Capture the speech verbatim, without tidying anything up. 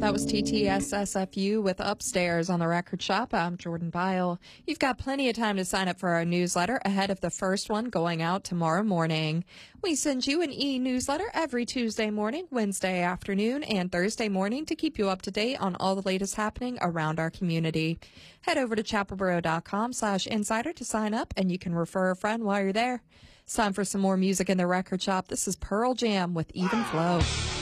That was T T S S F U with Upstairs on the Record Shop. I'm Jordan Byle. You've got plenty of time to sign up for our newsletter ahead of the first one going out tomorrow morning. We send you an e-newsletter every Tuesday morning, Wednesday afternoon, and Thursday morning to keep you up to date on all the latest happening around our community. Head over to chapelboro.com slash insider to sign up, and you can refer a friend while you're there. It's time for some more music in the Record Shop. This is Pearl Jam with Even Flow.